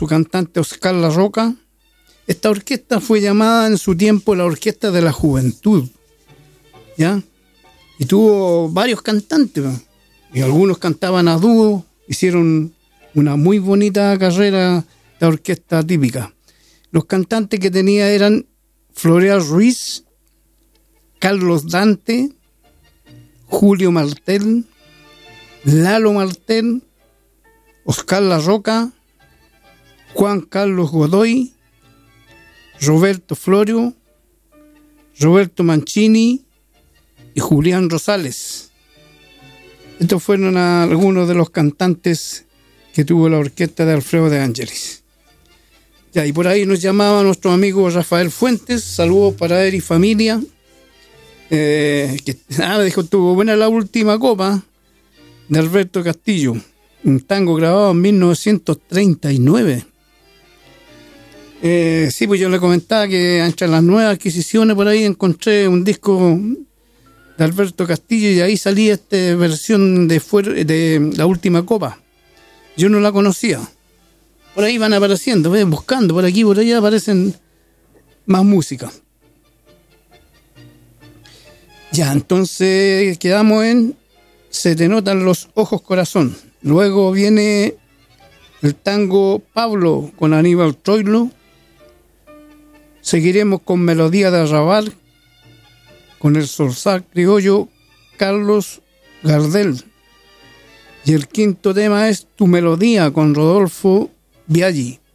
su cantante Oscar La Roca. Esta orquesta fue llamada en su tiempo la Orquesta de la Juventud, ¿ya? Y tuvo varios cantantes, y algunos cantaban a dúo, hicieron una muy bonita carrera de orquesta típica. Los cantantes que tenía eran Floreal Ruiz, Carlos Dante, Julio Martel, Lalo Martel, Oscar La Roca, Juan Carlos Godoy, Roberto Florio, Roberto Mancini y Julián Rosales. Estos fueron algunos de los cantantes que tuvo la orquesta de Alfredo de Ángelis. Ya, y por ahí nos llamaba nuestro amigo Rafael Fuentes. Saludos para él y familia. Dijo, tuvo buena la última copa de Alberto Castillo, un tango grabado en 1939. Sí, pues yo le comentaba que entre las nuevas adquisiciones por ahí encontré un disco de Alberto Castillo y ahí salía esta versión de la última copa. Yo no la conocía. Por ahí van apareciendo, buscando por aquí, por allá aparecen más música. Ya, entonces quedamos en Se te notan los ojos, corazón. Luego viene el tango Pablo con Aníbal Troilo. Seguiremos con Melodía de Arrabal con el zorzal criollo Carlos Gardel. Y el quinto tema es Tu Melodía con Rodolfo Biaggi.